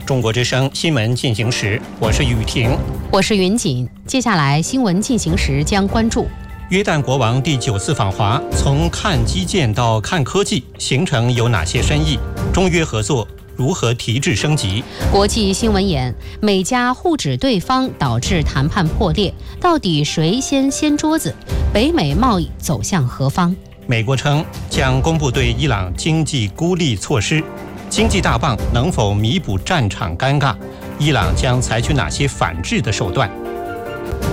中国之声新闻进行时，我是雨婷， 我是云锦。接下来新闻进行时将关注： 约旦国王第9次访华，从看基建到看科技，行程有哪些深意？中约合作如何提质升级？ 国际新闻眼：美加互指对方导致谈判破裂，到底谁掀桌子？北美贸易走向何方？ 美国称将公布对伊朗经济孤立措施，经济大棒能否弥补战场尴尬？伊朗将采取哪些反制的手段？